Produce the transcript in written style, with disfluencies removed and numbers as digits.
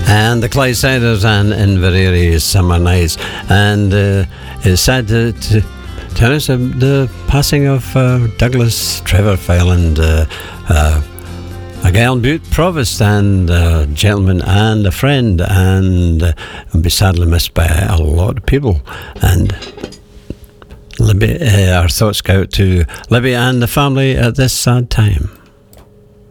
And the Clydesiders and Inverary's Summer Nights. And it's sad to announce the passing of Douglas Trevor Fyland, a guy on Butte Provost, and a gentleman and a friend, and will be sadly missed by a lot of people. And Libby, our thoughts go out to Libby and the family at this sad time.